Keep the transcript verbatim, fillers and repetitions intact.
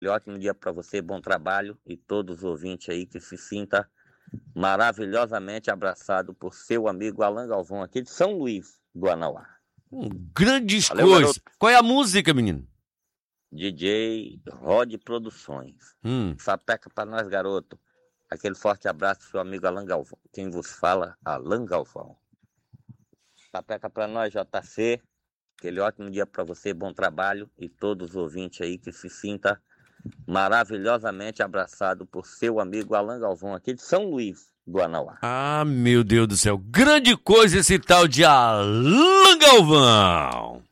ótimo dia para você, bom trabalho e todos os ouvintes aí que se sinta maravilhosamente abraçado por seu amigo Alan Galvão, aqui de São Luís do Anauá. Hum, grandes Valeu, coisas. garoto. Qual é a música, menino? D J Rod Produções. Hum. Sapeca para nós, garoto. Aquele forte abraço do seu amigo Alan Galvão. Quem vos fala, Alan Galvão. Sapeca para nós, J C. Aquele ótimo dia para você, bom trabalho e todos os ouvintes aí que se sinta maravilhosamente abraçado por seu amigo Alan Galvão, aqui de São Luís do Anauá. Ah, meu Deus do céu. Grande coisa esse tal de Alan Galvão.